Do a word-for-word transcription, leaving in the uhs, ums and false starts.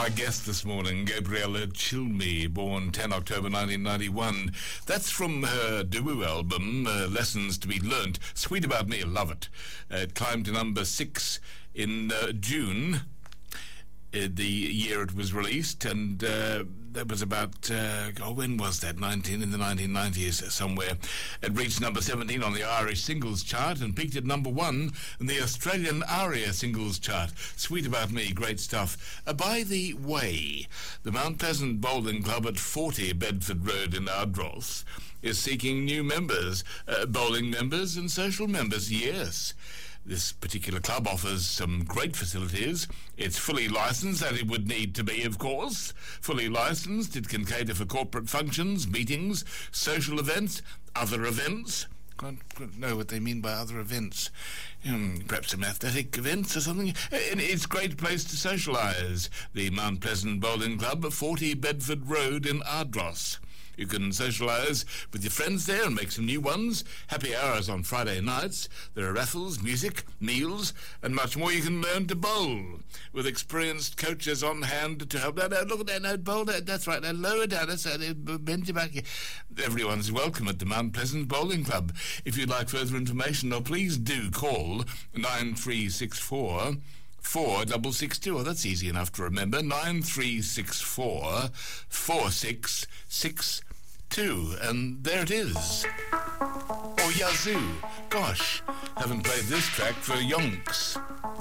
my guest this morning, Gabriella Cilmi, born the tenth of October nineteen ninety-one. That's from her debut album, uh, Lessons to be Learnt. Sweet About Me, love it. Uh, it climbed to number six in uh, June, uh, the year it was released, and uh, that was about, uh, oh, when was that? nineteen in the nineteen nineties somewhere. It reached number seventeen on the Irish singles chart and peaked at number one in the Australian ARIA singles chart. Sweet About Me, great stuff. Uh, by the way, the Mount Pleasant Bowling Club at forty Bedford Road in Ardross is seeking new members, uh, bowling members and social members, yes. This particular club offers some great facilities. It's fully licensed, as it would need to be, of course. Fully licensed, it can cater for corporate functions, meetings, social events, other events. Can't, can't know what they mean by other events. Um, perhaps some athletic events or something. And it's a great place to socialise. The Mount Pleasant Bowling Club at forty Bedford Road in Ardross. You can socialise with your friends there and make some new ones. Happy hours on Friday nights. There are raffles, music, meals, and much more. You can learn to bowl with experienced coaches on hand to help. No, no, look at that, no, bowl that. That's right. Now lower down. That's uh, bend your back. Everyone's welcome at the Mount Pleasant Bowling Club. If you'd like further information, oh, please do call nine three six four. Four double six two. Oh, that's easy enough to remember. Nine three six four four six six two, and there it is. Oh, yazoo! Gosh, haven't played this track for yonks.